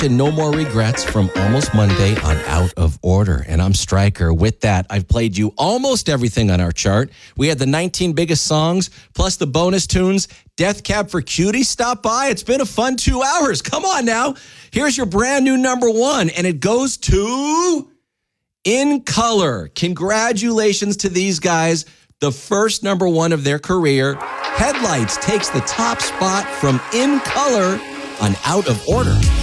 and No More Regrets from Almost Monday on Out of Order. And I'm Stryker. With that, I've played you almost everything on our chart. We had the 19 biggest songs, plus the bonus tunes. Death Cab for Cutie stopped by. It's been a fun 2 hours. Come on now. Here's your brand new number one, and it goes to In Color. Congratulations to these guys. The first number one of their career. Headlights takes the top spot from In Color on Out of Order.